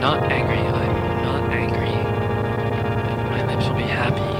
not angry. I'm not angry. My lips will be happy.